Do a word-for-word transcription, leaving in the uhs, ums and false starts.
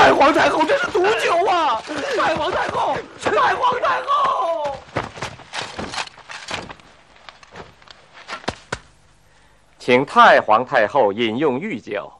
太皇太后，这是毒酒啊！太皇太后，太皇太后， 请太皇太后饮用御酒。